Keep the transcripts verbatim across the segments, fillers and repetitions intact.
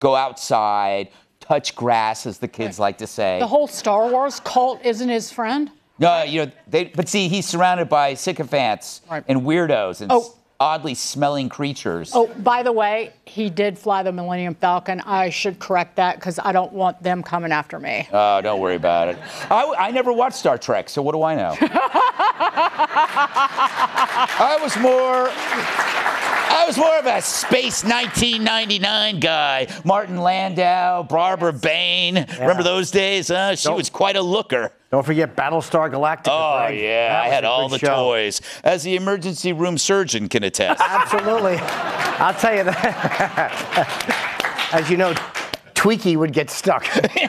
go outside, touch grass, as the kids like to say. The whole Star Wars cult isn't his friend? No, you know, they, but see, he's surrounded by sycophants right. and weirdos and oh. oddly smelling creatures. Oh, by the way, he did fly the Millennium Falcon. I should correct that because I don't want them coming after me. Oh, don't worry about it. I, I never watched Star Trek, so what do I know? I was more... I was more of a Space nineteen ninety-nine guy. Martin Landau, Barbara Bain. Yeah. Remember those days? Huh? She don't, was quite a looker. Don't forget Battlestar Galactica. Oh, Greg. yeah. That I had all the show. toys, as the emergency room surgeon can attest. Absolutely. I'll tell you that. As you know, Tweaky would get stuck.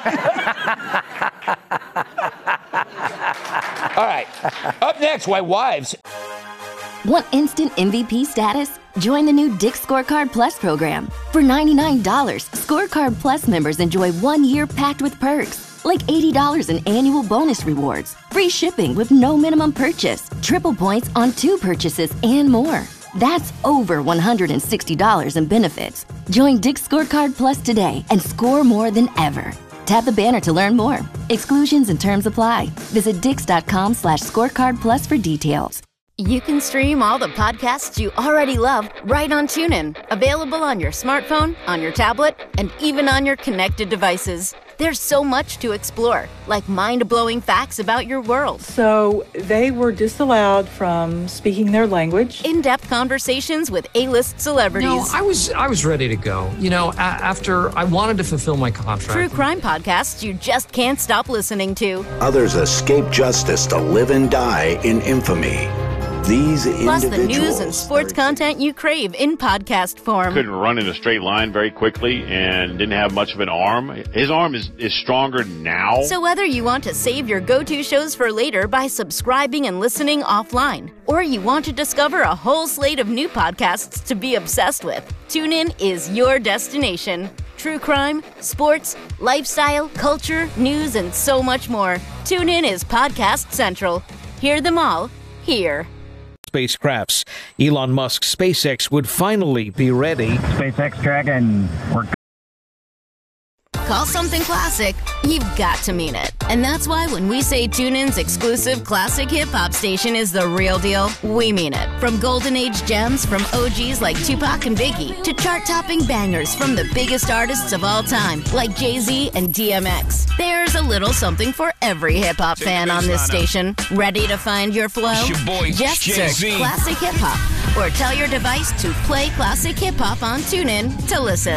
All right. Up next, why wives... Want instant M V P status? Join the new Dick's Scorecard Plus program. For ninety-nine dollars, Scorecard Plus members enjoy one year packed with perks, like eighty dollars in annual bonus rewards, free shipping with no minimum purchase, triple points on two purchases, and more. That's over one hundred sixty dollars in benefits. Join Dick's Scorecard Plus today and score more than ever. Tap the banner to learn more. Exclusions and terms apply. Visit dix.com slash scorecard plus for details. You can stream all the podcasts you already love right on TuneIn. Available on your smartphone, on your tablet, and even on your connected devices. There's so much to explore, like mind-blowing facts about your world. So they were disallowed from speaking their language. In-depth conversations with A-list celebrities. No, I was I was ready to go. You know, a- after I wanted to fulfill my contract. True crime podcasts you just can't stop listening to. Others escape justice to live and die in infamy. These Plus the news and sports content you crave in podcast form. Couldn't run in a straight line very quickly and didn't have much of an arm. His arm is, is stronger now. So whether you want to save your go-to shows for later by subscribing and listening offline, or you want to discover a whole slate of new podcasts to be obsessed with, TuneIn is your destination. True crime, sports, lifestyle, culture, news, and so much more. TuneIn is Podcast Central. Hear them all here. Spacecrafts. Elon Musk's SpaceX would finally be ready. SpaceX Dragon, we're Call something classic, you've got to mean it. And that's why when we say TuneIn's exclusive classic hip-hop station is the real deal, we mean it. From golden age gems from O Gs like Tupac and Biggie, to chart-topping bangers from the biggest artists of all time, like Jay-Z and D M X. There's a little something for every hip-hop fan on this station. Ready to find your flow? It's your boy, Just Jay-Z. search classic hip-hop, or tell your device to play classic hip-hop on TuneIn to listen.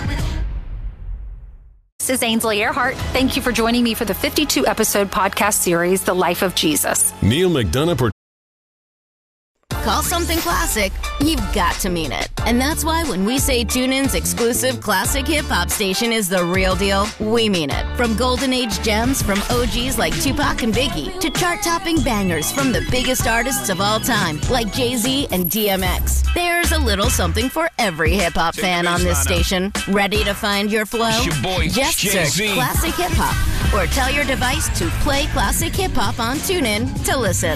This is Ainsley Earhart. Thank you for joining me for the fifty-two episode podcast series, The Life of Jesus. Neil McDonough. Call something classic, you've got to mean it. And that's why when we say TuneIn's exclusive classic hip-hop station is the real deal, we mean it. From golden age gems from O Gs like Tupac and Biggie, to chart-topping bangers from the biggest artists of all time, like Jay-Z and D M X. There's a little something for every hip-hop fan on this station. Ready to find your flow? It's your boy, Just Jay-Z. search classic hip-hop, or tell your device to play classic hip-hop on TuneIn to listen.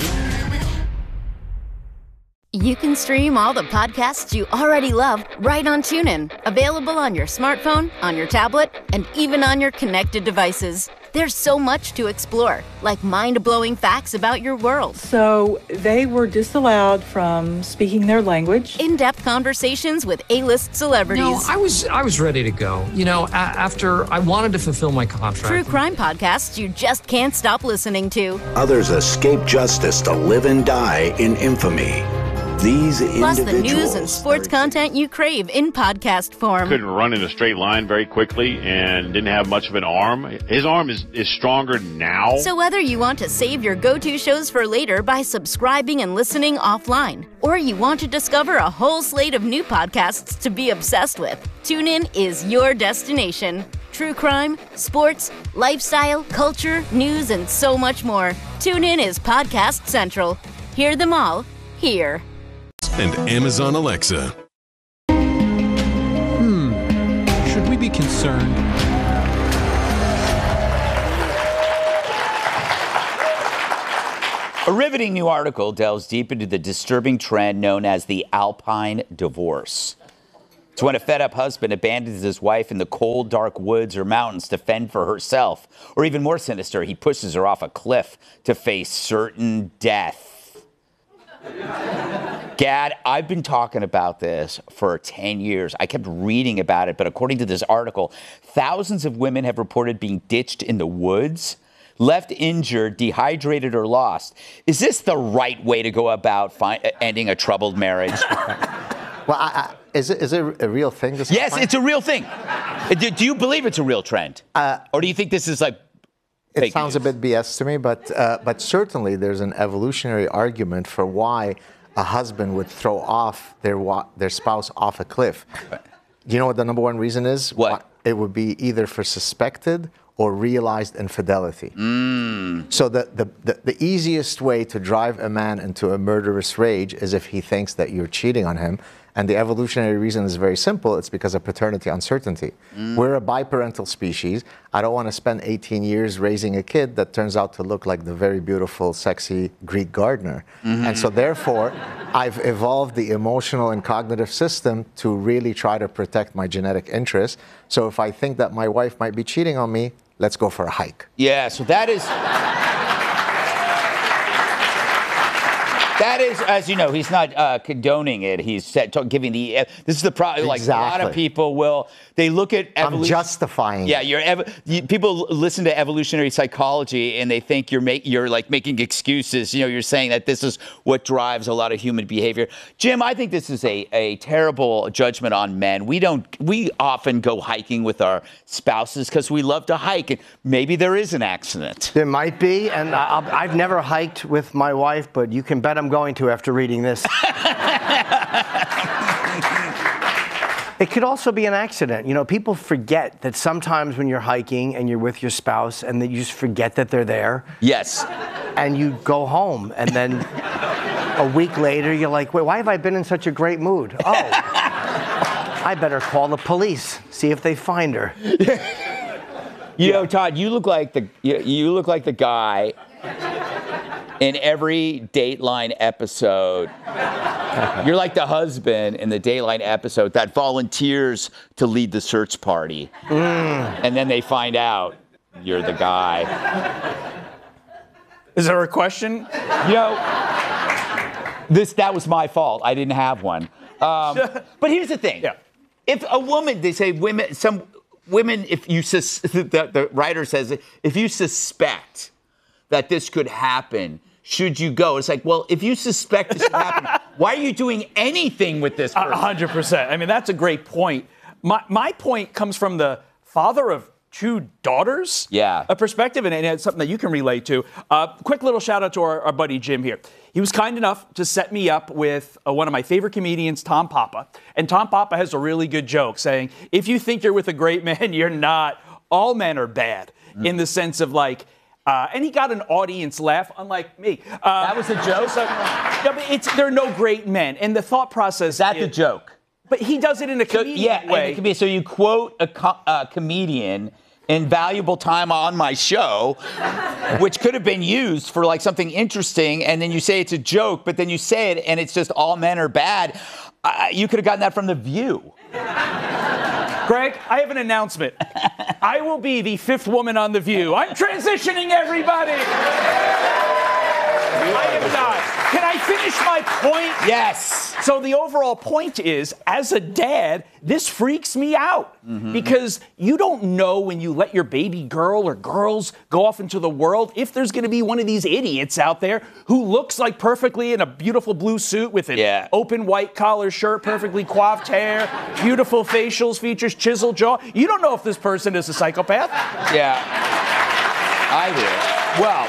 You can stream all the podcasts you already love right on TuneIn. Available on your smartphone, on your tablet, and even on your connected devices. There's so much to explore, like mind-blowing facts about your world. So they were disallowed from speaking their language. In-depth conversations with A-list celebrities. No, I was I was ready to go. You know, a- after I wanted to fulfill my contract. True crime podcasts you just can't stop listening to. Others escape justice to live and die in infamy. These Plus the news individuals and sports content you crave in podcast form. Couldn't run in a straight line very quickly and didn't have much of an arm. His arm is, is stronger now. So whether you want to save your go-to shows for later by subscribing and listening offline, or you want to discover a whole slate of new podcasts to be obsessed with, TuneIn is your destination. True crime, sports, lifestyle, culture, news, and so much more. TuneIn is Podcast Central. Hear them all here. And Amazon Alexa. Hmm. Should we be concerned? A riveting new article delves deep into the disturbing trend known as the Alpine divorce. It's when a fed-up husband abandons his wife in the cold, dark woods or mountains to fend for herself. Or even more sinister, he pushes her off a cliff to face certain death. Gad, I've been talking about this for ten years. I kept reading about it, but according to this article, thousands of women have reported being ditched in the woods, left injured, dehydrated, or lost. Is this the right way to go about fi- ending a troubled marriage? Well, I, I, is it is it a real thing? This Yes, complaint? it's a real thing. Do, do you believe it's a real trend? Uh, or do you think this is like It fake sounds news? a bit B S to me, but uh, but certainly there's an evolutionary argument for why a husband would throw off their wa- their spouse off a cliff. Do you know what the number one reason is? What? It would be either for suspected or realized infidelity. Mm. So the, the, the, the easiest way to drive a man into a murderous rage is if he thinks that you're cheating on him. And the evolutionary reason is very simple. It's because of paternity uncertainty. Mm. We're a biparental species. I don't want to spend eighteen years raising a kid that turns out to look like the very beautiful, sexy Greek gardener. Mm-hmm. And so therefore, I've evolved the emotional and cognitive system to really try to protect my genetic interests. So if I think that my wife might be cheating on me, let's go for a hike. Yeah, so that is... That is, as you know, he's not uh, condoning it. He's set, t- giving the. Uh, this is the problem. Like Exactly. a lot of people will, they look at evolution. I'm justifying. Yeah, it. you're. Ev- you, people listen to evolutionary psychology and they think you're make, you're like making excuses. You know, you're saying that this is what drives a lot of human behavior. Jim, I think this is a, a terrible judgment on men. We don't. We often go hiking with our spouses because we love to hike, and maybe there is an accident. There might be, and I'll, I've never hiked with my wife, but you can bet I'm going to after reading this. It could also be an accident. You know, people forget that sometimes when you're hiking and you're with your spouse and that you just forget that they're there. Yes. And you go home and then a week later you're like, wait, why have I been in such a great mood? Oh, I better call the police, see if they find her. You know, Todd, you look like the you, you look like the guy in every Dateline episode. You're like the husband in the Dateline episode that volunteers to lead the search party. Mm. And then they find out you're the guy. Is there a question? You know, this that was my fault. I didn't have one. Um, but here's the thing. Yeah. If a woman, they say women, some women, if you, sus- the, the writer says, if you suspect that this could happen, should you go? It's like, well, if you suspect this could happen, why are you doing anything with this person? A hundred percent. I mean, that's a great point. My my point comes from the father of two daughters. Yeah. A perspective, and it's something that you can relate to. Uh, quick little shout out to our, our buddy Jim here. He was kind enough to set me up with uh, one of my favorite comedians, Tom Papa. And Tom Papa has a really good joke saying, if you think you're with a great man, you're not. All men are bad, mm. in the sense of like, Uh, and he got an audience laugh, unlike me. Uh, that was a joke? So, no, but it's, there are no great men. And the thought process... Is that is, the joke? But he does it in a comedian so, yeah, way. Yeah, so you quote a co- uh, comedian in valuable time on my show, which could have been used for like something interesting, and then you say it's a joke, but then you say it and it's just all men are bad. Uh, you could have gotten that from The View. Greg, I have an announcement. I will be the fifth woman on The View. I'm transitioning, everybody. I am not. Can I finish my point? Yes. So the overall point is, as a dad, this freaks me out. Mm-hmm. Because you don't know when you let your baby girl or girls go off into the world if there's going to be one of these idiots out there who looks like perfectly in a beautiful blue suit with an yeah. open white collar shirt, perfectly coiffed hair, beautiful facials, features, chiseled jaw. You don't know if this person is a psychopath. Yeah, I do. Well,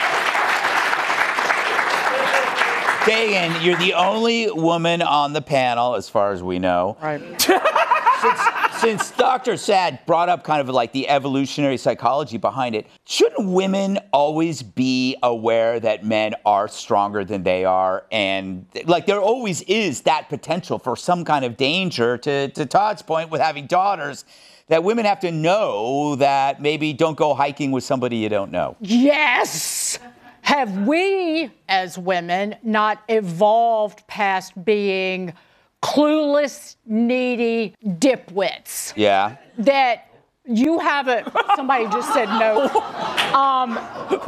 Dagan, you're the only woman on the panel, as far as we know. Right. since, since Doctor Sad brought up kind of like the evolutionary psychology behind it, shouldn't women always be aware that men are stronger than they are? And like there always is that potential for some kind of danger, to, to Todd's point with having daughters, that women have to know that maybe don't go hiking with somebody you don't know. Yes! Have we, as women, not evolved past being clueless, needy dipwits. Yeah. That you haven't, somebody just said no. Um,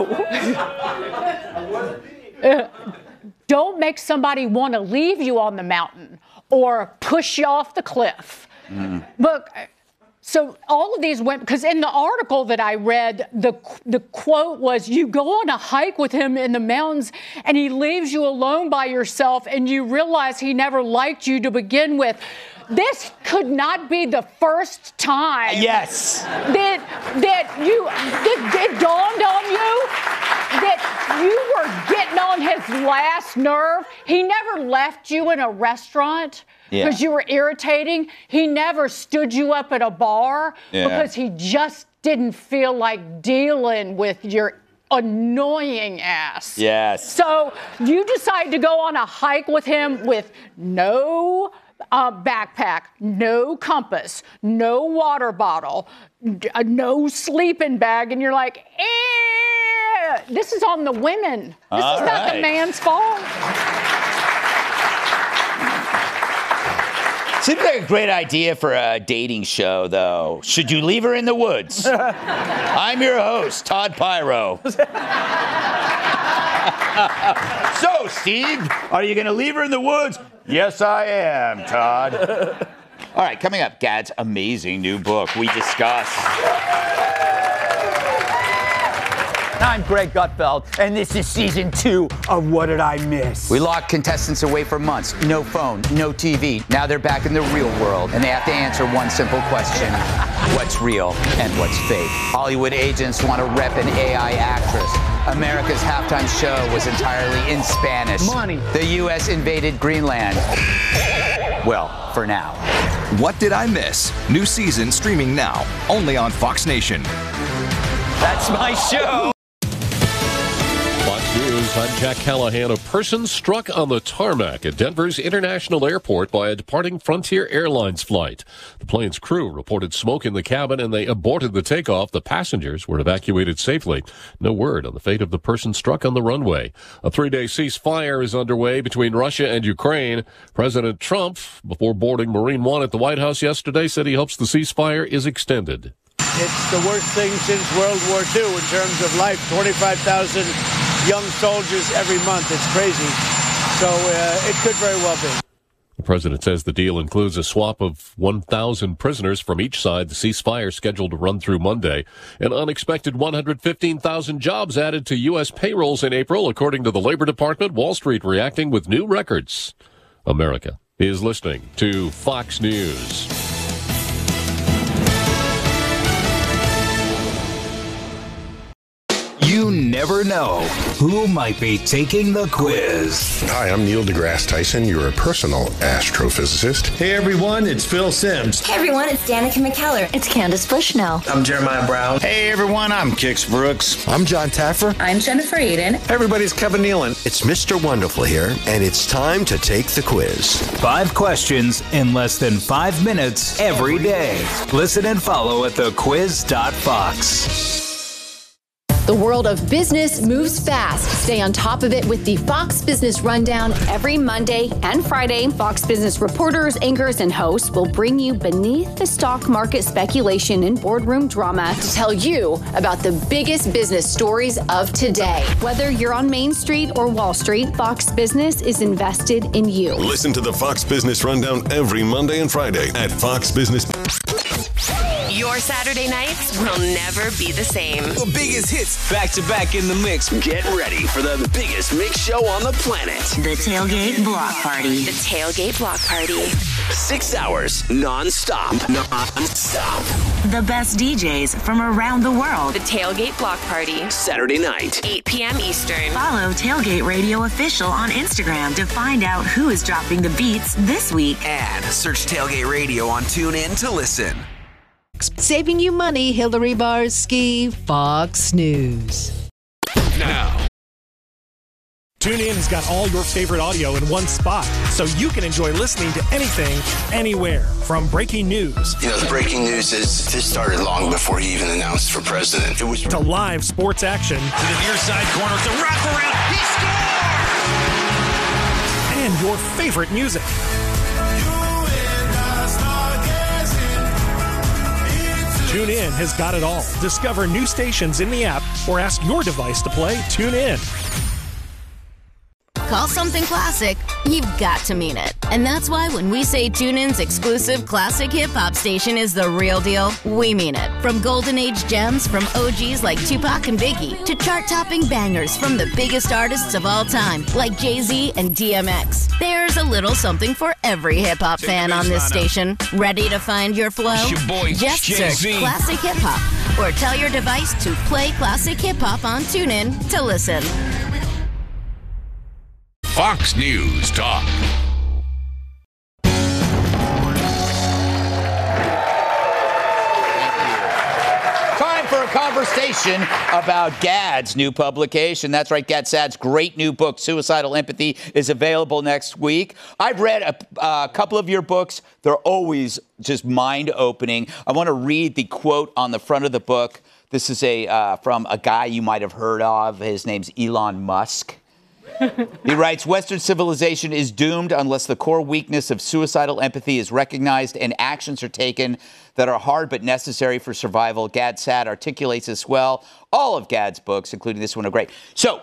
uh, don't make somebody want to leave you on the mountain or push you off the cliff. Mm. Look, so all of these went, because in the article that I read, the the quote was, you go on a hike with him in the mountains and he leaves you alone by yourself and you realize he never liked you to begin with. This could not be the first time. Yes. That, that you, that it dawned on you that you were getting on his last nerve. He never left you in a restaurant because yeah. you were irritating. He never stood you up at a bar yeah. because he just didn't feel like dealing with your annoying ass. Yes. So you decide to go on a hike with him with no uh, backpack, no compass, no water bottle, uh, no sleeping bag, and you're like, eh, this is on the women. This All is not right. the man's fault. Seems like a great idea for a dating show, though. Should you leave her in the woods? I'm your host, Todd Pyro. So, Steve, are you going to leave her in the woods? Yes, I am, Todd. All right, coming up, Gad's amazing new book. We discuss. I'm Greg Gutfeld, and this is season two of What Did I Miss? We locked contestants away for months. No phone, no T V. Now they're back in the real world, and they have to answer one simple question. What's real and what's fake? Hollywood agents want to rep an A I actress. America's halftime show was entirely in Spanish. Money. The U S invaded Greenland. Well, for now. What Did I Miss? New season streaming now, only on Fox Nation. That's my show. Fox News, I'm Jack Callahan. A person struck on the tarmac at Denver's International Airport by a departing Frontier Airlines flight. The plane's crew reported smoke in the cabin and they aborted the takeoff. The passengers were evacuated safely. No word on the fate of the person struck on the runway. A three-day ceasefire is underway between Russia and Ukraine. President Trump, before boarding Marine One at the White House yesterday, said he hopes the ceasefire is extended. It's the worst thing since World War Two in terms of life. twenty-five thousand young soldiers every month. It's crazy. So uh, it could very well be. The president says the deal includes a swap of one thousand prisoners from each side. The ceasefire scheduled to run through Monday. An unexpected one hundred fifteen thousand jobs added to U S payrolls in April, according to the Labor Department. Wall Street reacting with new records. America is listening to Fox News. You never know who might be taking the quiz. Hi, I'm Neil deGrasse Tyson. You're a personal astrophysicist. Hey, everyone, it's Phil Simms. Hey, everyone, it's Danica McKellar. It's Candace Bushnell. I'm Jeremiah Brown. Hey, everyone, I'm Kix Brooks. I'm John Taffer. I'm Jennifer Aiden. Hey, everybody, it's Kevin Nealon. It's Mister Wonderful here, and it's time to take the quiz. Five questions in less than five minutes every day. Listen and follow at the quiz dot fox. The world of business moves fast. Stay on top of it with the Fox Business Rundown. Every Monday and Friday, Fox Business reporters, anchors, and hosts will bring you beneath the stock market speculation and boardroom drama to tell you about the biggest business stories of today. Whether you're on Main Street or Wall Street, Fox Business is invested in you. Listen to the Fox Business Rundown every Monday and Friday at Fox Business. Your Saturday nights will never be the same. The biggest hits back to back in the mix. Get ready for the biggest mix show on the planet. The Tailgate Block Party. The Tailgate Block Party. Six hours non-stop. Non-stop. The best D Js from around the world. The Tailgate Block Party. Saturday night. eight p.m. Eastern. Follow Tailgate Radio Official on Instagram to find out who is dropping the beats this week. And search Tailgate Radio on TuneIn to listen. Saving you money, Hillary Barsky, Fox News. Now, TuneIn has got all your favorite audio in one spot, so you can enjoy listening to anything, anywhere. From breaking news. You know, the breaking news is this started long before he even announced for president. It was to live sports action. To the near side corner, it's a wraparound. He scores! And your favorite music. TuneIn has got it all. Discover new stations in the app or ask your device to play TuneIn. Call something classic, you've got to mean it. And that's why when we say TuneIn's exclusive classic hip-hop station is the real deal, we mean it. From golden age gems from O Gs like Tupac and Biggie to chart-topping bangers from the biggest artists of all time like Jay-Z and D M X. There's a little something for every hip-hop fan on this station. Ready to find your flow? It's your boy, Just search Jay-Z. Classic Hip-Hop or tell your device to play Classic Hip-Hop on TuneIn to listen. Fox News Talk. Time for a conversation about Gad's new publication. That's right, Gad Saad's great new book, Suicidal Empathy, is available next week. I've read a, a couple of your books. They're always just mind-opening. I want to read the quote on the front of the book. This is a uh, from a guy you might have heard of. His name's Elon Musk. He writes, Western civilization is doomed unless the core weakness of suicidal empathy is recognized and actions are taken that are hard but necessary for survival. Gad Saad articulates this well. All of Gad's books, including this one, are great. So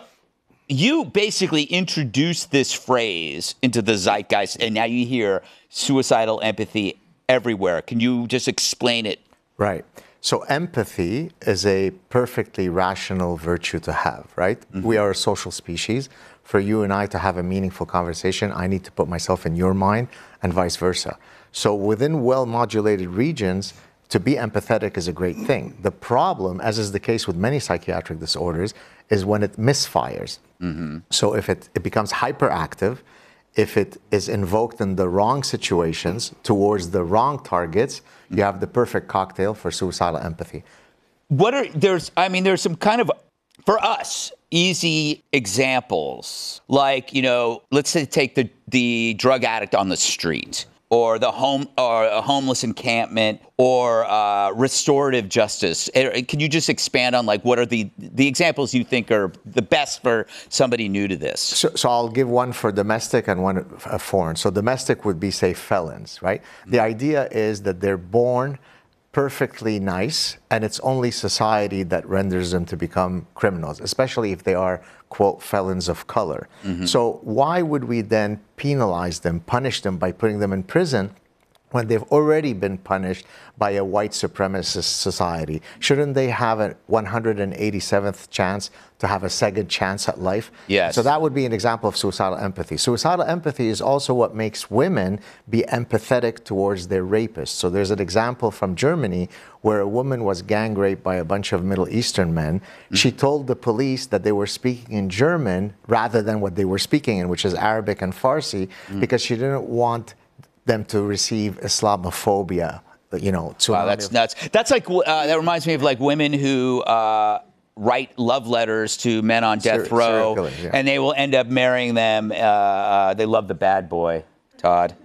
you basically introduced this phrase into the zeitgeist, and now you hear suicidal empathy everywhere. Can you just explain it? Right. So empathy is a perfectly rational virtue to have, right? Mm-hmm. We are a social species. For you and I to have a meaningful conversation, I need to put myself in your mind and vice versa. So within well-modulated regions, to be empathetic is a great thing. The problem, as is the case with many psychiatric disorders, is when it misfires. Mm-hmm. So if it, it becomes hyperactive, if it is invoked in the wrong situations towards the wrong targets, you have the perfect cocktail for suicidal empathy. What are, there's, I mean, there's some kind of, for us, easy examples, like, you know, let's say take the, the drug addict on the street, or the home, or a homeless encampment, or uh, restorative justice. Can you just expand on, like, what are the the examples you think are the best for somebody new to this? So, so I'll give one for domestic and one uh, foreign. So domestic would be, say, felons, right? Mm-hmm. The idea is that they're born perfectly nice, and it's only society that renders them to become criminals, especially if they are, quote, felons of color. Mm-hmm. So why would we then penalize them, punish them by putting them in prison when they've already been punished by a white supremacist society? Shouldn't they have a one hundred eighty-seventh chance to have a second chance at life? Yes. So that would be an example of suicidal empathy. Suicidal empathy is also what makes women be empathetic towards their rapists. So there's an example from Germany where a woman was gang raped by a bunch of Middle Eastern men. Mm-hmm. She told the police that they were speaking in German rather than what they were speaking in, which is Arabic and Farsi, mm-hmm. because she didn't want them to receive Islamophobia, you know. Wow, that's nuts. That's like, uh, that reminds me of like women who uh, write love letters to men on death Ser- row, killer, yeah. and they will end up marrying them. Uh, uh, they love the bad boy, Todd.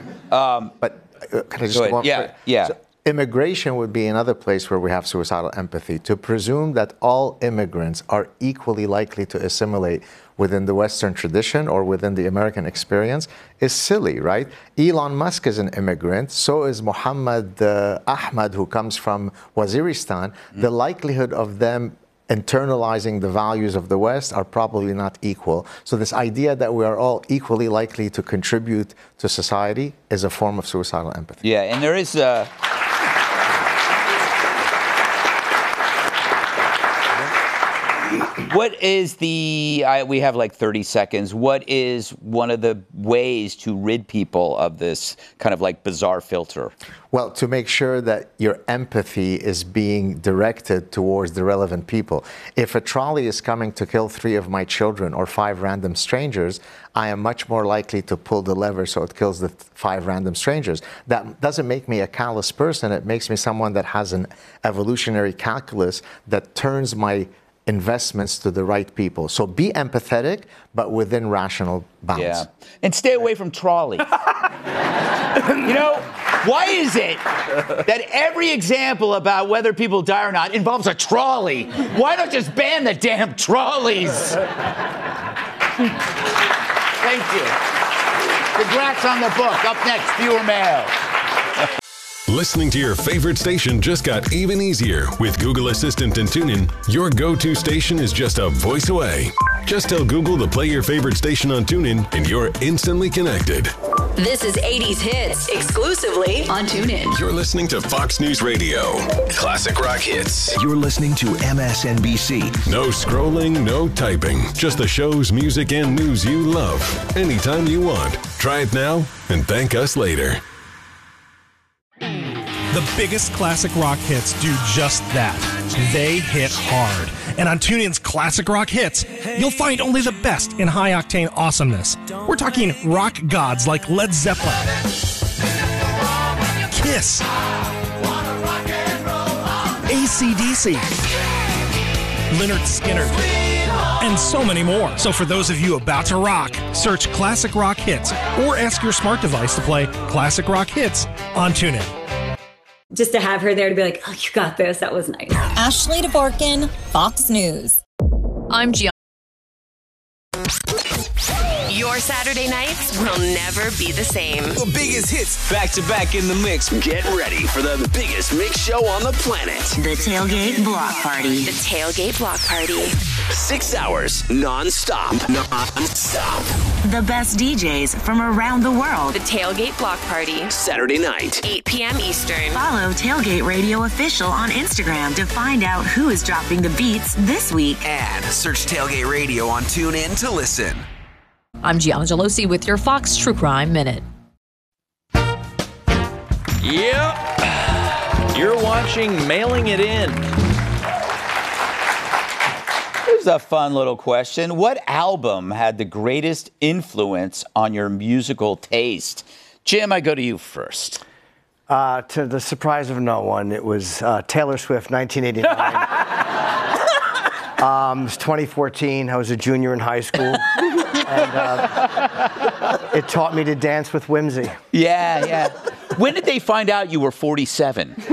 Um, but uh, can I just go on? Yeah, yeah. So, immigration would be another place where we have suicidal empathy. To presume that all immigrants are equally likely to assimilate within the Western tradition or within the American experience is silly, right? Elon Musk is an immigrant, so is Muhammad uh, Ahmad, who comes from Waziristan. Mm-hmm. The likelihood of them internalizing the values of the West are probably not equal. So this idea that we are all equally likely to contribute to society is a form of suicidal empathy. Yeah, and there is a... What is the, I, we have like thirty seconds, what is one of the ways to rid people of this kind of like bizarre filter? Well, to make sure that your empathy is being directed towards the relevant people. If a trolley is coming to kill three of my children or five random strangers, I am much more likely to pull the lever so it kills the five random strangers. That doesn't make me a callous person. It makes me someone that has an evolutionary calculus that turns my investments to the right people. So be empathetic, but within rational bounds. Yeah. And stay away from trolleys. You know, why is it that every example about whether people die or not involves a trolley? Why not just ban the damn trolleys? Thank you. Congrats on the book. Up next, viewer mail. Listening to your favorite station just got even easier. With Google Assistant and TuneIn, your go-to station is just a voice away. Just tell Google to play your favorite station on TuneIn, and you're instantly connected. This is eighties Hits, exclusively on TuneIn. You're listening to Fox News Radio. Classic rock hits. You're listening to M S N B C. No scrolling, no typing. Just the shows, music, and news you love. Anytime you want. Try it now and thank us later. The biggest classic rock hits do just that. They hit hard. And on TuneIn's Classic Rock Hits, you'll find only the best in high-octane awesomeness. We're talking rock gods like Led Zeppelin, Kiss, A C D C, Lynyrd Skynyrd, and so many more. So for those of you about to rock, search Classic Rock Hits or ask your smart device to play Classic Rock Hits on TuneIn. Just to have her there to be like, oh, you got this. That was nice. Ashley DeBorkin, Fox News. I'm Gian. Your Saturday nights will never be the same. The biggest hits back to back in the mix. Get ready for the biggest mix show on the planet. The Tailgate Block Party. The Tailgate Block Party. Six hours non-stop. Non-stop. The best D Js from around the world. The Tailgate Block Party. Saturday night, eight p.m. Eastern. Follow Tailgate Radio Official on Instagram to find out who is dropping the beats this week. And search Tailgate Radio on TuneIn to listen. I'm Giangelosi with your Fox True Crime Minute. Yep. You're watching Mailing It In. Here's a fun little question. What album had the greatest influence on your musical taste? Jim, I go to you first. Uh, to the surprise of no one, it was uh, Taylor Swift, nineteen eighty-nine. um, it was twenty fourteen. I was a junior in high school. And uh, it taught me to dance with whimsy. Yeah, yeah. When did they find out you were forty-seven?